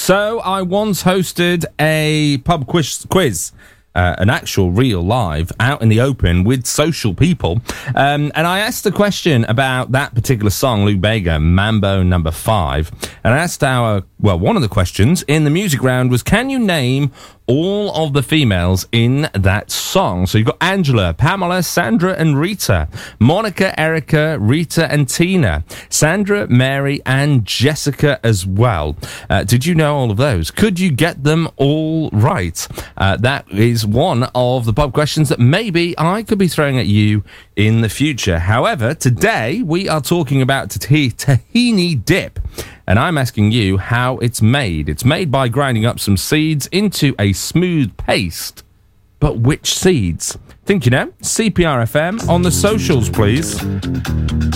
So I once hosted a pub quiz. An actual real live out in the open with social people. And I asked a question about that particular song, Lou Bega, Mambo Number 5. And I asked one of the questions in the music round was, can you name all of the females in that song? So you've got Angela, Pamela, Sandra and Rita, Monica, Erica, Rita and Tina, Sandra, Mary and Jessica as well. Did you know all of those? Could you get them all right? That is one of the pub questions that maybe I could be throwing at you in the future. However, today we are talking about tahini dip. And I'm asking you how it's made. It's made by grinding up some seeds into a smooth paste. But which seeds? Think you know? CPR FM on the socials, please.